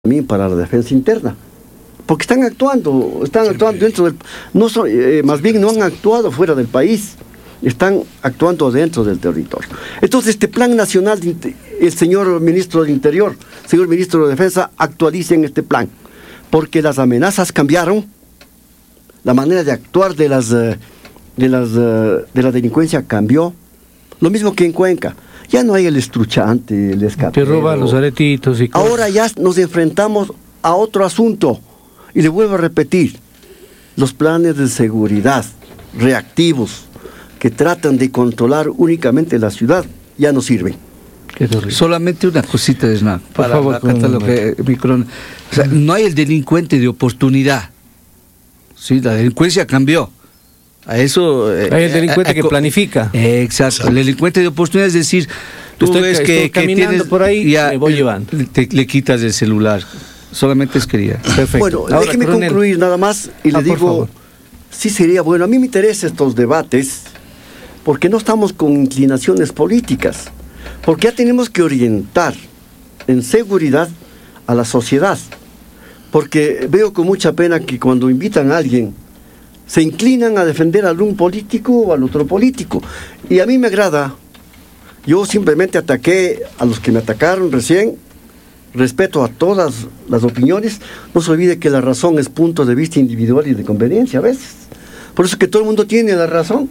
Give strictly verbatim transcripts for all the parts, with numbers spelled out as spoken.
también para la defensa interna, porque están actuando, están Siempre. actuando dentro del, no son, eh, más bien no han actuado fuera del país, están actuando dentro del territorio. Entonces este plan nacional, de, el señor ministro del Interior, señor ministro de Defensa, actualicen este plan, porque las amenazas cambiaron, la manera de actuar de las de las de la delincuencia cambió, lo mismo que en Cuenca. Ya no hay el estruchante, el escapero. Te roban los aretitos y cosas. Ahora ya nos enfrentamos a otro asunto. Y le vuelvo a repetir, los planes de seguridad reactivos que tratan de controlar únicamente la ciudad ya no sirven. Solamente una cosita, Hernán, por para favor, acatar lo que mi crono. O sea, no hay el delincuente de oportunidad. Sí, la delincuencia cambió. A eso eh, hay el delincuente eh, que planifica. Eh, exacto. El delincuente de oportunidad es decir, tú estoy, ves que, que tienes por ahí, ya me voy llevando. Te, le quitas el celular. Solamente es quería. Perfecto. Bueno, ahora, déjeme coronel, concluir nada más y ah, le digo, sí sería bueno. A mí me interesan estos debates porque no estamos con inclinaciones políticas, porque ya tenemos que orientar en seguridad a la sociedad, porque veo con mucha pena que cuando invitan a alguien se inclinan a defender a algún político o al otro político. Y a mí me agrada. Yo simplemente ataqué a los que me atacaron recién. Respeto a todas las opiniones. No se olvide que la razón es punto de vista individual y de conveniencia a veces. Por eso que todo el mundo tiene la razón.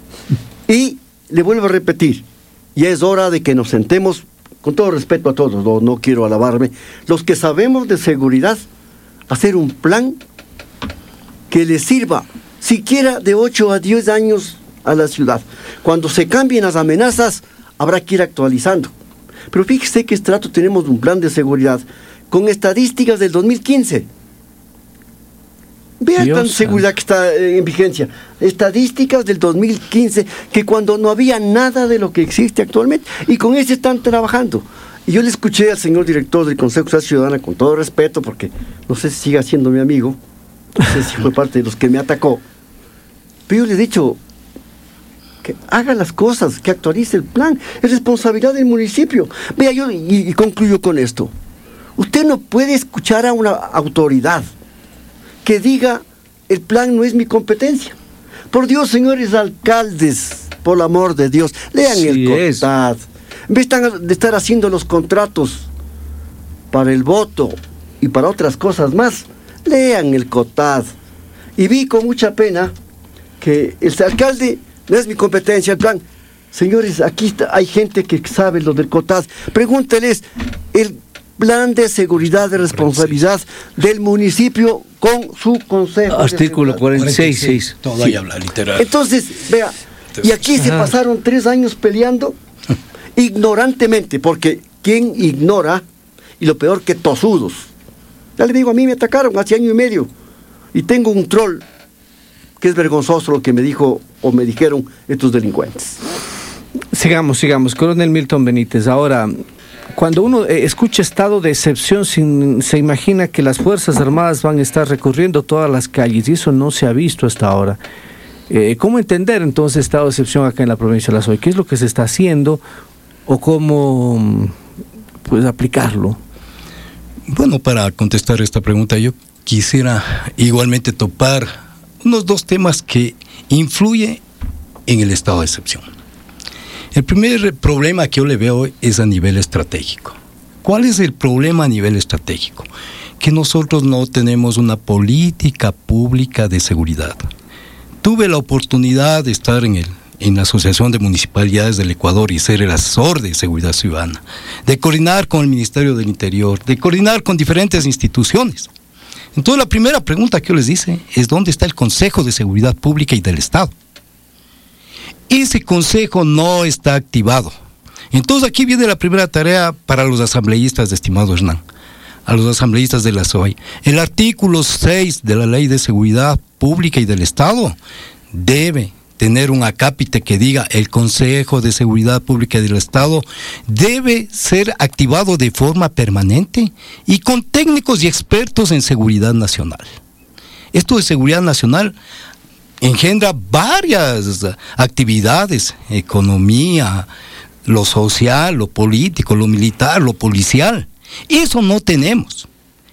Y le vuelvo a repetir, ya es hora de que nos sentemos, con todo respeto a todos, no, no quiero alabarme, los que sabemos de seguridad, hacer un plan que le sirva siquiera de ocho a diez años a la ciudad. Cuando se cambien las amenazas, habrá que ir actualizando. Pero fíjese que Estrato tenemos un plan de seguridad con estadísticas del dos mil quince. Vea tan seguridad que está en vigencia. Estadísticas del dos mil quince, que cuando no había nada de lo que existe actualmente. Y con eso están trabajando. Y yo le escuché al señor director del Consejo de Seguridad Ciudadana, con todo respeto, porque no sé si siga siendo mi amigo, no sé si fue parte de los que me atacó, pero yo le he dicho que haga las cosas, que actualice el plan, es responsabilidad del municipio. Vea, yo y, y concluyo con esto, usted no puede escuchar a una autoridad que diga el plan no es mi competencia. Por Dios, señores alcaldes, por el amor de Dios, lean sí el COTAD. En vez de estar haciendo los contratos para el voto y para otras cosas más, lean el COTAD. Y vi con mucha pena que el alcalde, no es mi competencia el plan. Señores, aquí está, hay gente que sabe lo del COTAD. Pregúnteles el plan de seguridad de responsabilidad del municipio con su consejo. Artículo cuarenta y seis, seis. Todo ahí habla literal. Entonces, vea, y aquí se pasaron tres años peleando ignorantemente, porque ¿quién ignora? Y lo peor que tosudos. Ya le digo, a mí me atacaron hace año y medio y tengo un troll que es vergonzoso lo que me dijo o me dijeron estos delincuentes. Sigamos, sigamos. Coronel Milton Benítez, ahora, cuando uno eh, escucha estado de excepción, sin, se imagina que las Fuerzas Armadas van a estar recorriendo todas las calles, y eso no se ha visto hasta ahora. Eh, ¿Cómo entender entonces estado de excepción acá en la provincia de La Suay? ¿Qué es lo que se está haciendo o cómo pues aplicarlo? Bueno, para contestar esta pregunta, yo quisiera igualmente topar unos dos temas que influyen en el estado de excepción. El primer problema que yo le veo es a nivel estratégico. ¿Cuál es el problema a nivel estratégico? Que nosotros no tenemos una política pública de seguridad. Tuve la oportunidad de estar en el en la Asociación de Municipalidades del Ecuador y ser el asesor de Seguridad Ciudadana, de coordinar con el Ministerio del Interior, de coordinar con diferentes instituciones. Entonces la primera pregunta que yo les hice es ¿dónde está el Consejo de Seguridad Pública y del Estado? Ese consejo no está activado. Entonces aquí viene la primera tarea para los asambleístas, estimado Hernán, a los asambleístas de la S O I. El artículo seis de la Ley de Seguridad Pública y del Estado debe tener un acápite que diga el Consejo de Seguridad Pública del Estado debe ser activado de forma permanente y con técnicos y expertos en seguridad nacional. Esto de seguridad nacional engendra varias actividades, economía, lo social, lo político, lo militar, lo policial. Eso no tenemos.